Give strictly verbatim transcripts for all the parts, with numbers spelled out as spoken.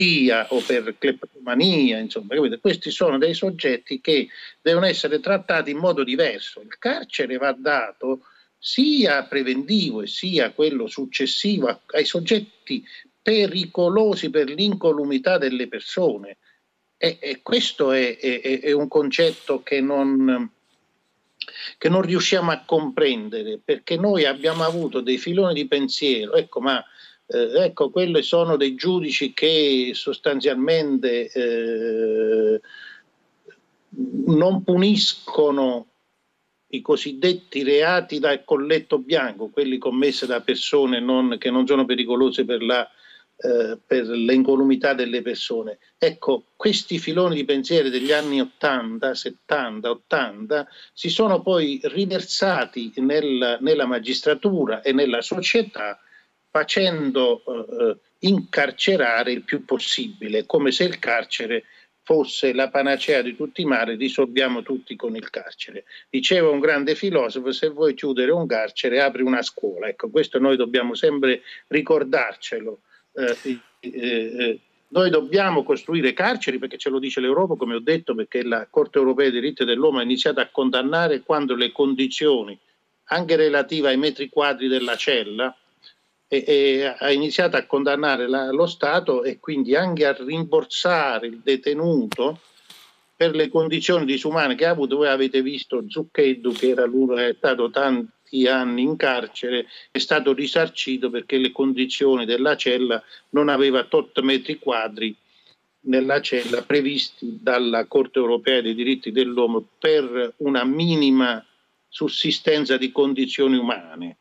o per cleptomania, insomma, capite? Questi sono dei soggetti che devono essere trattati in modo diverso. Il carcere va dato sia preventivo e sia quello successivo ai soggetti pericolosi per l'incolumità delle persone. E, e questo è, è, è un concetto che non, che non riusciamo a comprendere, perché noi abbiamo avuto dei filoni di pensiero, ecco, ma Eh, ecco, quelli sono dei giudici che sostanzialmente eh, non puniscono i cosiddetti reati da colletto bianco, quelli commessi da persone non, che non sono pericolose per la, eh, per l'incolumità delle persone. Ecco, questi filoni di pensiero degli anni ottanta, settanta, ottanta si sono poi riversati nel, nella magistratura e nella società, facendo eh, incarcerare il più possibile, come se il carcere fosse la panacea di tutti i mali, risolviamo tutti con il carcere. Diceva un grande filosofo: se vuoi chiudere un carcere, apri una scuola. Ecco, questo noi dobbiamo sempre ricordarcelo. Eh, eh, eh, noi dobbiamo costruire carceri, perché ce lo dice l'Europa, come ho detto, perché la Corte Europea dei diritti dell'uomo ha iniziato a condannare quando le condizioni, anche relative ai metri quadri della cella, E, e ha iniziato a condannare la, lo Stato e quindi anche a rimborsare il detenuto per le condizioni disumane che ha avuto. Voi avete visto Zucchetto, che era lui, è stato tanti anni in carcere, è stato risarcito perché le condizioni della cella non aveva tot metri quadri nella cella previsti dalla Corte Europea dei diritti dell'uomo per una minima sussistenza di condizioni umane.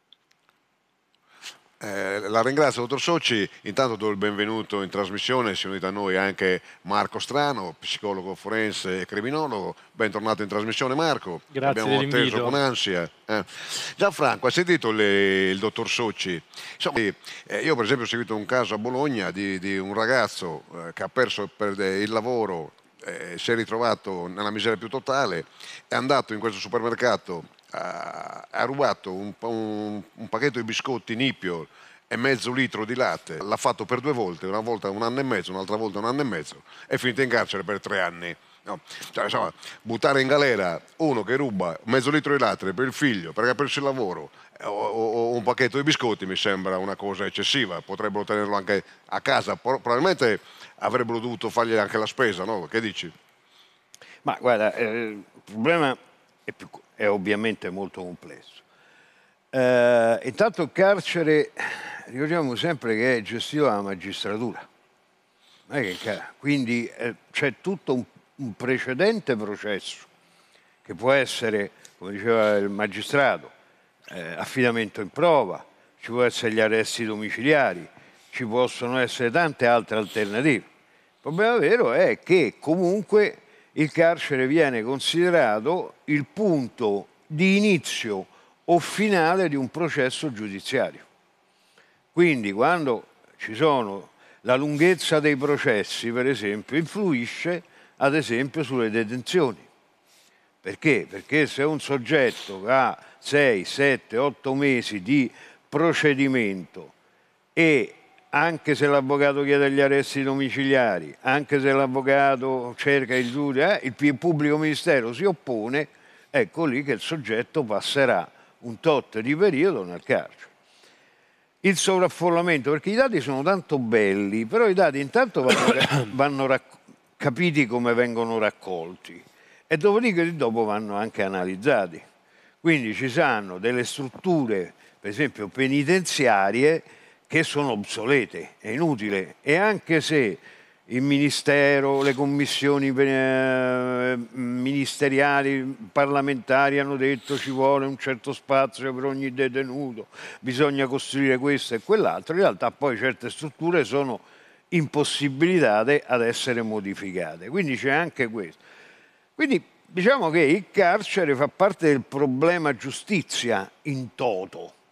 Eh, la ringrazio, dottor Socci. Intanto do il benvenuto in trasmissione, si è unito a noi anche Marco Strano, psicologo forense e criminologo. Bentornato in trasmissione, Marco. Grazie Abbiamo atteso dell'invito. con ansia. Eh. Gianfranco, hai sentito le, il dottor Socci? Insomma, eh, io per esempio ho seguito un caso a Bologna di, di un ragazzo eh, che ha perso per il lavoro, eh, si è ritrovato nella miseria più totale, è andato in questo supermercato, ha, ha rubato un, un, un pacchetto di biscotti Nipio e mezzo litro di latte, l'ha fatto per due volte, una volta un anno e mezzo, un'altra volta un anno e mezzo, è finito in carcere per tre anni. No. Cioè, insomma, buttare in galera uno che ruba mezzo litro di latte per il figlio perché ha perso il lavoro o, o, o un pacchetto di biscotti mi sembra una cosa eccessiva. Potrebbero tenerlo anche a casa, probabilmente avrebbero dovuto fargli anche la spesa, no? Che dici? Ma guarda, eh, il problema è, più, è ovviamente molto complesso. Eh, intanto il carcere, ricordiamo sempre che è gestito dalla magistratura. Non è che, quindi eh, c'è tutto un, un precedente processo che può essere, come diceva il magistrato, eh, affidamento in prova, ci può essere gli arresti domiciliari, ci possono essere tante altre alternative. Il problema vero è che comunque il carcere viene considerato il punto di inizio o finale di un processo giudiziario. Quindi quando ci sono la lunghezza dei processi, per esempio, influisce ad esempio sulle detenzioni. Perché? Perché se un soggetto ha sei, sette, otto mesi di procedimento e anche se l'avvocato chiede gli arresti domiciliari, anche se l'avvocato cerca il giudice, eh, il pubblico ministero si oppone, ecco lì che il soggetto passerà un tot di periodo nel carcere. Il sovraffollamento, perché i dati sono tanto belli, però i dati intanto vanno, vanno capiti come vengono raccolti e dopodiché dopo vanno anche analizzati. Quindi ci saranno delle strutture, per esempio penitenziarie, che sono obsolete, è inutile, e anche se il Ministero, le commissioni eh, ministeriali, parlamentari hanno detto ci vuole un certo spazio per ogni detenuto, bisogna costruire questo e quell'altro, in realtà poi certe strutture sono impossibilitate ad essere modificate, quindi c'è anche questo. Quindi diciamo che il carcere fa parte del problema giustizia in toto.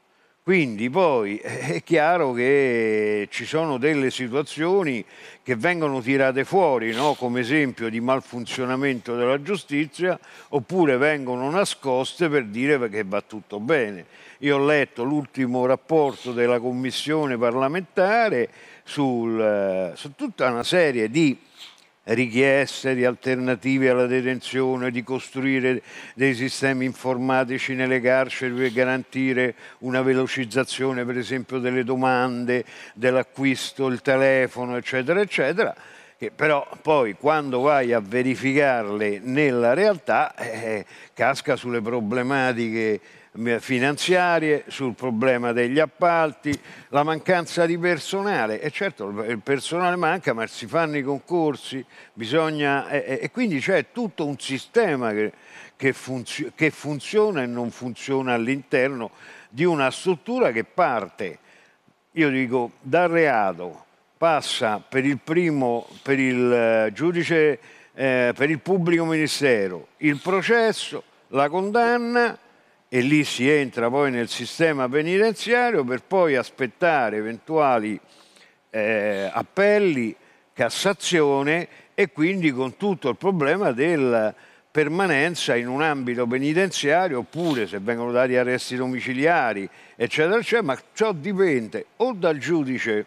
Quindi poi è chiaro che ci sono delle situazioni che vengono tirate fuori, no? Come esempio di malfunzionamento della giustizia, oppure vengono nascoste per dire che va tutto bene. Io ho letto l'ultimo rapporto della commissione parlamentare sul, su tutta una serie di richieste di alternative alla detenzione, di costruire dei sistemi informatici nelle carceri per garantire una velocizzazione, per esempio, delle domande, dell'acquisto, il telefono, eccetera, eccetera, che però poi quando vai a verificarle nella realtà eh, casca sulle problematiche finanziarie, sul problema degli appalti, la mancanza di personale. E certo il personale manca, ma si fanno i concorsi, bisogna, e, e quindi c'è tutto un sistema che, che, funzio, che funziona e non funziona all'interno di una struttura che parte, io dico, dal reato, passa per il primo, per il giudice, eh, per il pubblico ministero, il processo, la condanna, e lì si entra poi nel sistema penitenziario per poi aspettare eventuali eh, appelli, Cassazione, e quindi con tutto il problema della permanenza in un ambito penitenziario, oppure se vengono dati arresti domiciliari, eccetera, eccetera, ma ciò dipende o dal giudice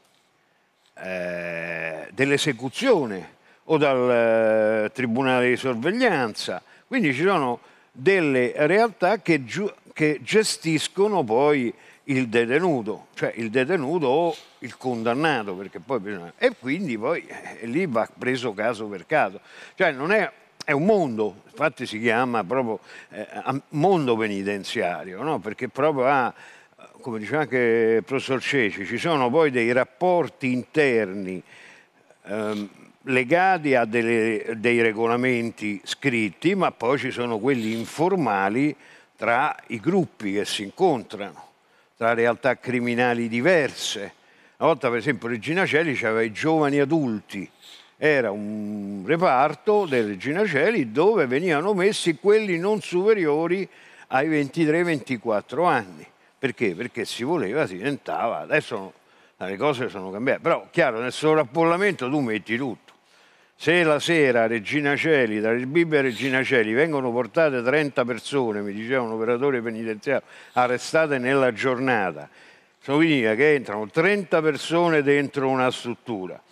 eh, dell'esecuzione o dal eh, tribunale di sorveglianza. Quindi ci sono delle realtà che, giu- che gestiscono poi il detenuto, cioè il detenuto o il condannato, perché poi bisogna... e quindi poi eh, lì va preso caso per caso. Cioè non è, è un mondo, infatti si chiama proprio eh, mondo penitenziario, no? Perché proprio ha, come diceva anche il professor Ceci, ci sono poi dei rapporti interni ehm, legati a delle, dei regolamenti scritti, ma poi ci sono quelli informali tra i gruppi che si incontrano, tra realtà criminali diverse. Una volta, per esempio, Regina Coeli aveva i giovani adulti, era un reparto del Regina Coeli dove venivano messi quelli non superiori ai ventitré ventiquattro anni. Perché? Perché si voleva, si tentava, adesso le cose sono cambiate, però chiaro, nel sovraffollamento tu metti tutto. Se la sera a Regina Coeli, da Bibbia a Regina Coeli, vengono portate trenta persone, mi diceva un operatore penitenziario, arrestate nella giornata, significa che entrano trenta persone dentro una struttura,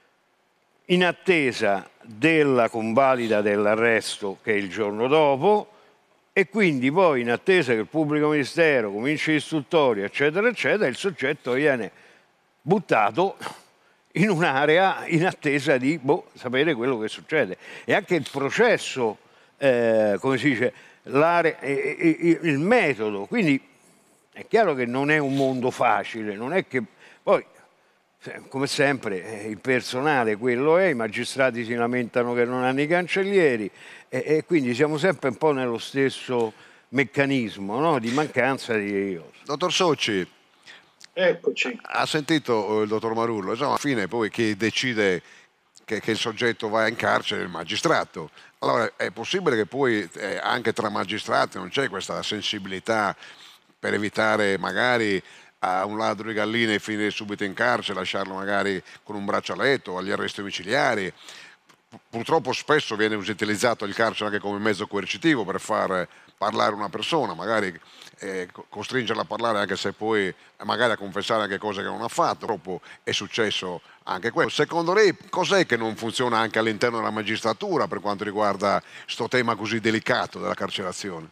in attesa della convalida dell'arresto, che è il giorno dopo, e quindi poi in attesa che il pubblico ministero cominci l'istruttoria, eccetera, eccetera, il soggetto viene buttato in un'area in attesa di boh, sapere quello che succede. E anche il processo, eh, come si dice, l'area, eh, eh, il metodo. Quindi è chiaro che non è un mondo facile, non è che poi, come sempre, eh, il personale quello è, i magistrati si lamentano che non hanno i cancellieri, e, e quindi siamo sempre un po' nello stesso meccanismo, no? Di mancanza di... Dottor Socci, eccoci. Ha sentito il dottor Marullo, insomma, alla fine poi chi decide che, che il soggetto va in carcere è il magistrato. Allora è possibile che poi eh, anche tra magistrati non c'è questa sensibilità per evitare magari a un ladro di galline finire subito in carcere, lasciarlo magari con un braccialetto o agli arresti domiciliari. Purtroppo spesso viene utilizzato il carcere anche come mezzo coercitivo per far parlare una persona, magari eh, costringerla a parlare anche se poi magari a confessare anche cose che non ha fatto. Purtroppo è successo anche quello. Secondo lei cos'è che non funziona anche all'interno della magistratura per quanto riguarda questo tema così delicato della carcerazione?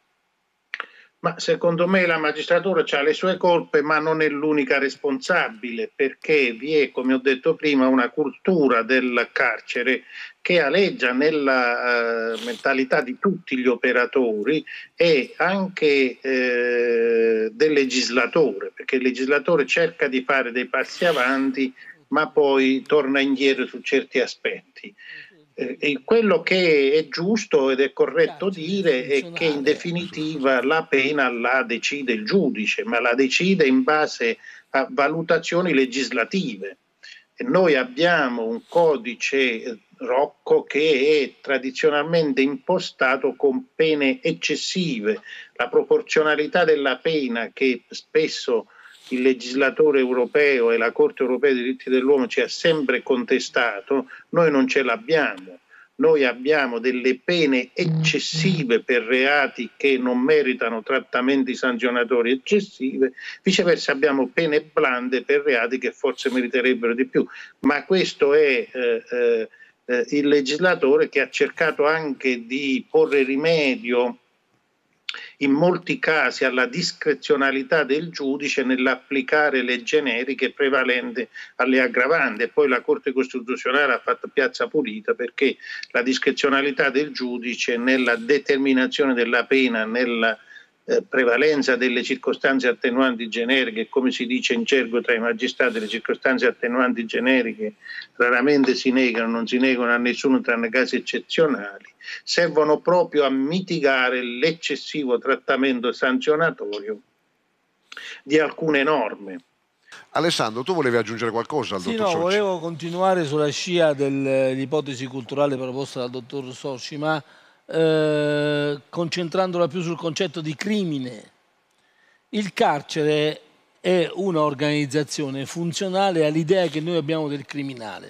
Ma secondo me la magistratura ha le sue colpe, ma non è l'unica responsabile, perché vi è, come ho detto prima, una cultura del carcere che aleggia nella uh, mentalità di tutti gli operatori e anche eh, del legislatore, perché il legislatore cerca di fare dei passi avanti, ma poi torna indietro su certi aspetti. Eh, quello che è giusto ed è corretto dire è che in definitiva la pena la decide il giudice, ma la decide in base a valutazioni legislative. E noi abbiamo un codice, Rocco, che è tradizionalmente impostato con pene eccessive. La proporzionalità della pena, che spesso il legislatore europeo e la Corte europea dei diritti dell'uomo ci ha sempre contestato, noi non ce l'abbiamo. Noi abbiamo delle pene eccessive per reati che non meritano trattamenti sanzionatori eccessive, viceversa abbiamo pene blande per reati che forse meriterebbero di più. Ma questo è eh, eh, il legislatore che ha cercato anche di porre rimedio in molti casi alla discrezionalità del giudice nell'applicare le generiche prevalenti alle aggravanti, e poi la Corte Costituzionale ha fatto piazza pulita, perché la discrezionalità del giudice nella determinazione della pena, nella eh, prevalenza delle circostanze attenuanti generiche, come si dice in gergo tra i magistrati, le circostanze attenuanti generiche raramente si negano, non si negano a nessuno tranne casi eccezionali, servono proprio a mitigare l'eccessivo trattamento sanzionatorio di alcune norme. Alessandro, tu volevi aggiungere qualcosa al sì, dottor no, Socci? volevo continuare sulla scia dell'ipotesi culturale proposta dal dottor Socci, ma eh, concentrandola più sul concetto di crimine. Il carcere è un'organizzazione funzionale all'idea che noi abbiamo del criminale.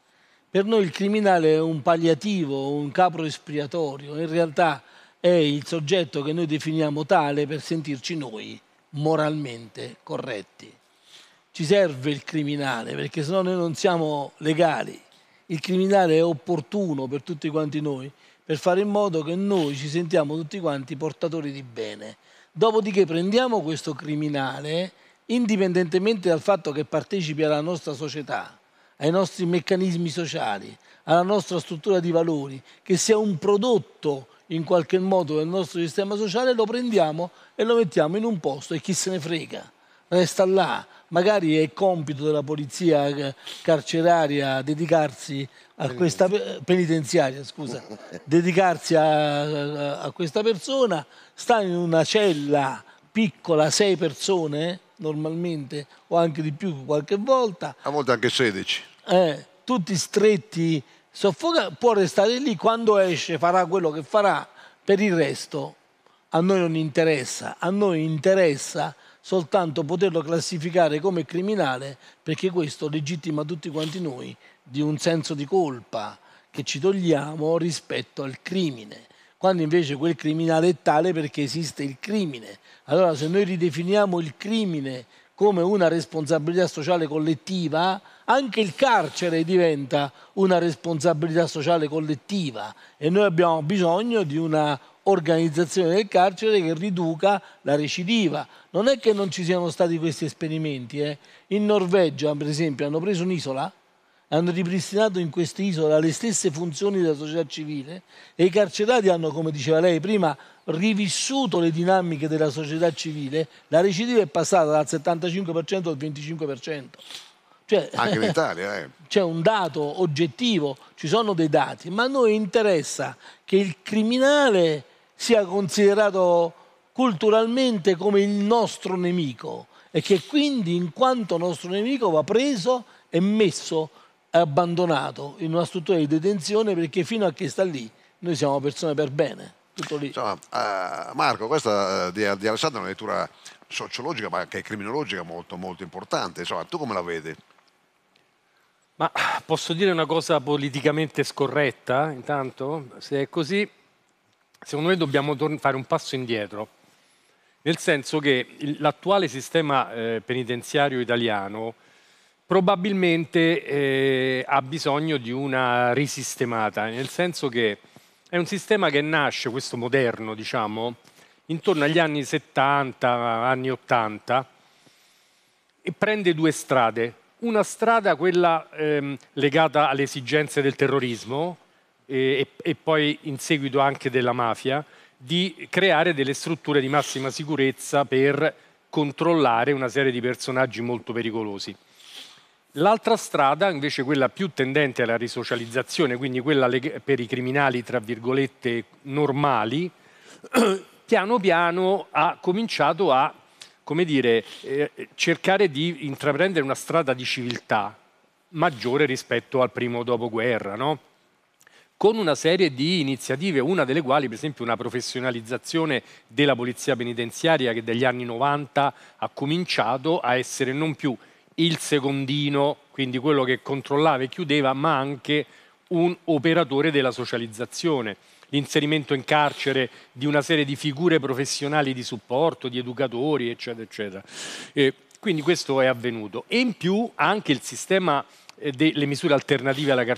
Per noi il criminale è un palliativo, un capro espiatorio, in realtà è il soggetto che noi definiamo tale per sentirci noi moralmente corretti. Ci serve il criminale, perché sennò noi non siamo legali. Il criminale è opportuno per tutti quanti noi, per fare in modo che noi ci sentiamo tutti quanti portatori di bene. Dopodiché prendiamo questo criminale, indipendentemente dal fatto che partecipi alla nostra società, ai nostri meccanismi sociali, alla nostra struttura di valori, che sia un prodotto in qualche modo del nostro sistema sociale, lo prendiamo e lo mettiamo in un posto e chi se ne frega, resta là. Magari è compito della polizia carceraria dedicarsi a questa penitenziaria, scusa, dedicarsi a, a, a questa persona, sta in una cella piccola, sei persone normalmente, o anche di più qualche volta. A volte anche sedici. Eh, tutti stretti, soffoca, può restare lì, quando esce farà quello che farà, per il resto a noi non interessa, a noi interessa soltanto poterlo classificare come criminale, perché questo legittima tutti quanti noi di un senso di colpa che ci togliamo rispetto al crimine, quando invece quel criminale è tale perché esiste il crimine. Allora se noi ridefiniamo il crimine come una responsabilità sociale collettiva, anche il carcere diventa una responsabilità sociale collettiva e noi abbiamo bisogno di una organizzazione del carcere che riduca la recidiva. Non è che non ci siano stati questi esperimenti. Eh. In Norvegia, per esempio, hanno preso un'isola, hanno ripristinato in quest'isola le stesse funzioni della società civile e i carcerati hanno, come diceva lei prima, rivissuto le dinamiche della società civile. La recidiva è passata dal settantacinque per cento al venticinque per cento. Cioè, anche in Italia. Eh. C'è un dato oggettivo, ci sono dei dati, ma a noi interessa che il criminale sia considerato culturalmente come il nostro nemico e che quindi in quanto nostro nemico va preso e messo, abbandonato in una struttura di detenzione, perché fino a che sta lì noi siamo persone per bene. Tutto lì. Insomma, uh, Marco, questa uh, di, di Alessandro è una lettura sociologica ma anche criminologica molto, molto importante. Insomma, tu come la vedi? Ma posso dire una cosa politicamente scorretta, intanto? Se è così, secondo me dobbiamo fare un passo indietro, nel senso che l'attuale sistema eh, penitenziario italiano probabilmente eh, ha bisogno di una risistemata, nel senso che è un sistema che nasce, questo moderno, diciamo, intorno agli anni settanta, anni ottanta, e prende due strade. Una strada, quella ehm, legata alle esigenze del terrorismo e, e poi in seguito anche della mafia, di creare delle strutture di massima sicurezza per controllare una serie di personaggi molto pericolosi. L'altra strada, invece, quella più tendente alla risocializzazione, quindi quella per i criminali, tra virgolette, normali, piano piano ha cominciato a come dire, eh, cercare di intraprendere una strada di civiltà, maggiore rispetto al primo dopoguerra, no? Con una serie di iniziative, una delle quali per esempio una professionalizzazione della polizia penitenziaria che dagli anni novanta ha cominciato a essere non più il secondino, quindi quello che controllava e chiudeva, ma anche un operatore della socializzazione, l'inserimento in carcere di una serie di figure professionali di supporto, di educatori, eccetera, eccetera. E quindi questo è avvenuto. E in più anche il sistema delle misure alternative alla carcerazione